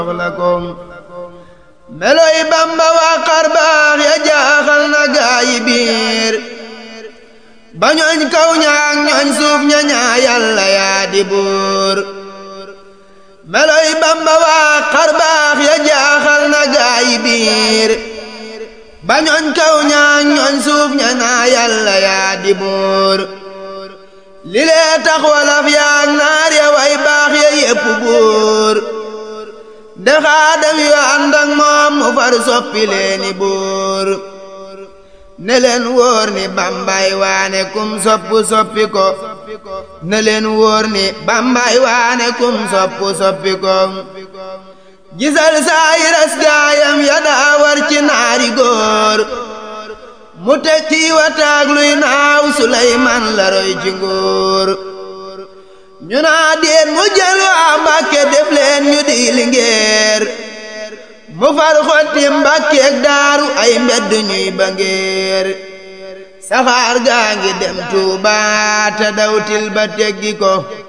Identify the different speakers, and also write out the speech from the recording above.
Speaker 1: meloy Bamba waa xarbaax ya jaaxal na gaayi biir ba ñooñ kaw ñaak ñooñ suuf ña ñaa Yàlla yaa di buur meloy Bamba waa xarbaax ya jaaxal na gaayi biir ba ñooñ kaw ñaak ñooñ suuf ña ñaa Yàlla yaa di buur li lee tax walaf yaak naar ya way baax ya yépp buur de xaadam yu ànd ak moom mu far soppi leeni buur ne leen wóor ni Bambay waane kum soppu soppi ko ne leen wóor ni Bambay waane kum soppu soppi ko gisal saayiras gaayam ya daa war ci naari góor mu teg ci wataag luy naaw Suleymaan la roy ci nguur ñu naa déet mu jël waa Mbàkke def leen ñu di lingeer mu far xotti Mbàkkeek Daaru ay mbedd ñuy ba ngeer saxaar gaa ngi dem Tuubaa te dawtil ba teggi ko